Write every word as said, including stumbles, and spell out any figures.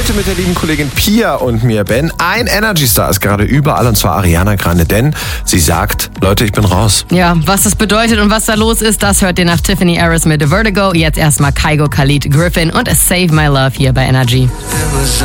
Heute mit der lieben Kollegin Pia und mir, Ben. Ein Energy-Star ist gerade überall, und zwar Ariana Grande, denn sie sagt, Leute, ich bin raus. Ja, was das bedeutet und was da los ist, das hört ihr nach Tiffany Harris mit Vertigo. Jetzt erstmal Kygo, Khalid, Griffin und Save My Love hier bei Energy.